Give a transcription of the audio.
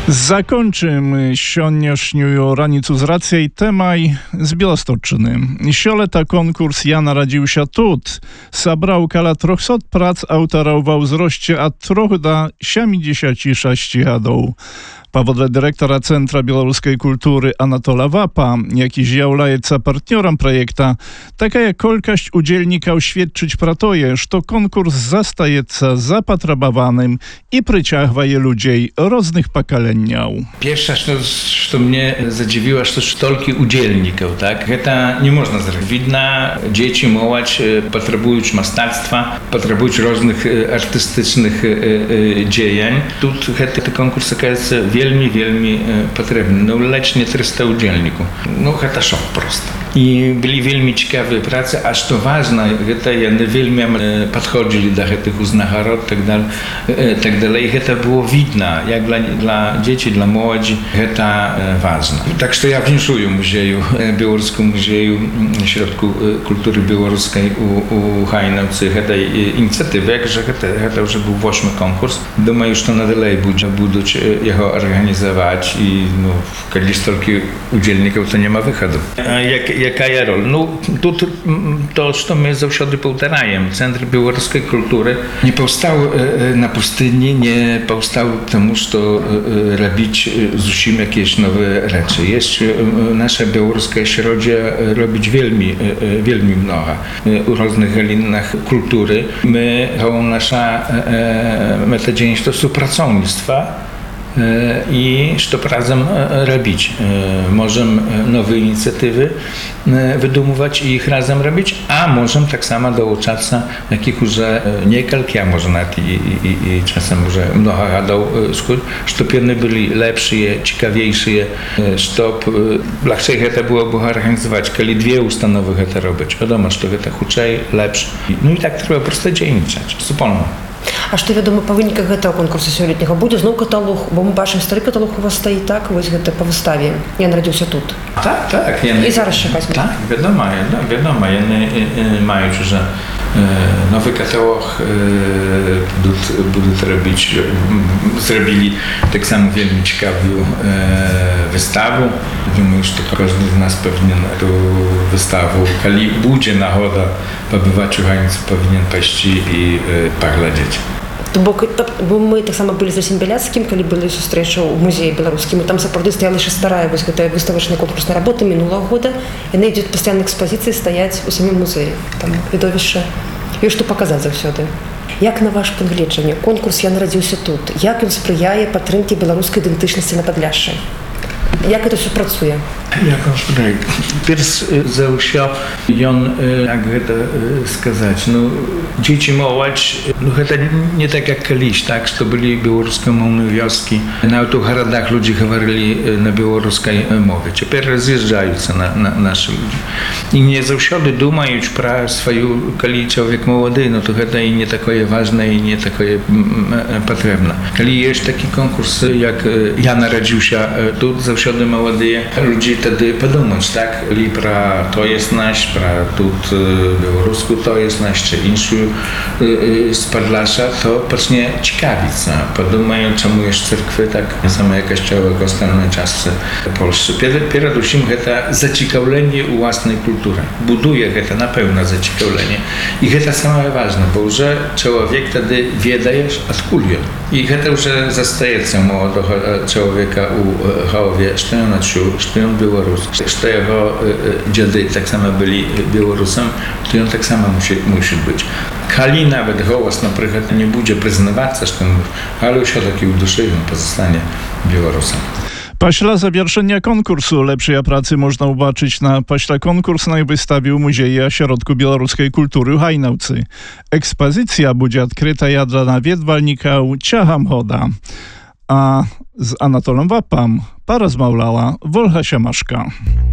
Zakończymy sioniaszniu ranicu z racji temaj z Białostocczyny. Sioleta konkurs Jana Radziusia Tut sabrał kala 300 prac autorów w wzroście od 3 do 76 lat. Powodle dyrektora Centra Białoruskiej Kultury Anatola Wapa, jaki zjawляется partnerem projekta, taka jak kolkaść udzielnika świadczyć pratoje, że konkurs zastajeca zapotrzebowanym i przyciąga ludzi różnych pokoleniów. Pierwsza, co mnie zadziwiło, to stolki udzielników, tak? To nie można zrobić. Widno, dzieci, młodzież potrzebują masterstwa, potrzebują różnych artystycznych działań. Tu ten konkurs jest wielmi potrzebny. No, lecz nie 300 udzielników. No, to szok prosto. I byli wielmi ciekawe prace, a co ważne, to one wielmi podchodzili do tych uznachorod, tak dalej. I to było widno, jak dla dzieci, dla młodzi, to ważne. Tak, że ja wnioskuję Białoruskim Muzeju Środku Kultury Białoruskiej u Hajnowcy tej inicjatywy, że to już był 8 konkurs. Думаю, że nadalej będą jego organizować i no, kiedy stolki udzielników, to nie ma wychodu. Jaka jest rola? No, to, co my zawsze powtarzamy, Centrum Białoruskiej Kultury nie powstał na pustyni, nie powstał temu, że robić zusim jakieś nowe rzeczy. Jest nasze białoruskie środzie robić wielmi mnogo u różnych galinach kultury. Nasza metodziejność to współpracownictwa i co razem robić. Możemy nowe inicjatywy wydumować i ich razem robić, a możemy tak samo dołączać jakich już niekalki, a może nawet i czasem już mnogo lat, żeby one byli lepsze, ciekawiejsze, żeby łatwiej to byłoby organizować, kiedy 2 ustanowy to robić. Wiadomo, że to huczej, lepsze. No i tak trzeba prosto dzielniczać, wspólnie. А што вядома па выніках гэтага конкурсу сёлетняга будзе зноў каталог, бо мы бачым стары каталог у вас стаіць так, вось гэта па выставе. Я нарадзіўся тут. Так. І зараз чакаць. Так, wiadomo, яны маюць уже nowy katalog będą robić, zrobili tak samo wielmi ciekawą wystawę. Думаю, że każdy z nas powinien tę wystawę, kiedy będzie nagoda pobywać u Hajncu, powinien pójść i poglądać. Бо мы таксама былі за Сембяляцкім, калі былі сустрэчы ў музеі беларускім, і там сапраўды стаяла яшчэ старая вось гэтая выставачная конкурсная работа мінулага года. Яна ідзе пастаянна экспазіцыі стаяць у самім музеі. Там відовішча ёсць што паказаць заўсёды. Як на ваш пагледжанне конкурс «Я нарадзіўся тут», як ён спрыяе падтрымке беларускай ідэнтычнасці на Падляшшы? Jak to się pracuje? Jakoś tak. Pierwszy zausiał, jak to сказать, no, dzieci młodzież, no to nie tak jak kiedyś, tak, że to byli białorusko-mowne wioski. Nawet w городach ludzie mówili na białoruskiej mowie. Teraz rozjeżdżają na nasze ludzie. I nie zawsze думаją про swoją, kiedy człowiek młody, no to to i nie takie ważne, i nie takie potrzebne. Kiedy jest taki konkurs, jak ja narodził się tu, zawsze młodzi ludzie wtedy podumać, tak? Li pra to jest nasz, pra тут białorusku to jest nasz, czy inszy z Podlasza, to zacznie ciekawić. Podumają, czemu jest cerkwy, tak samo jak kościoły w ostatniej czasce Polsce. Przede wszystkim to zaciekawienie u własnej kultury. Buduje to na pewno zaciekawienie. I to samo ważne, bo że człowiek wtedy wiedajesz odkud on. I to już zostaje młodego człowieka u Hałowie, że on odczuł, że on Białorus, że jego dziady tak samo byli Białorusem, to on tak samo musi być. Kali nawet głos na przykład nie będzie przyznawać, że on, ale już taki w duszy on pozostanie Białorusem. Paśla zawieszenia konkursu lepszej pracy można zobaczyć na paśla konkurs na wystawie w Muzeju Ośrodku Białoruskiej Kultury w Hajnowcy. Ekspozycja będzie odkryta dla nawiedwalników ciacham choda. A z Anatolem Wapam porozmawiała Wolga Siemaszka.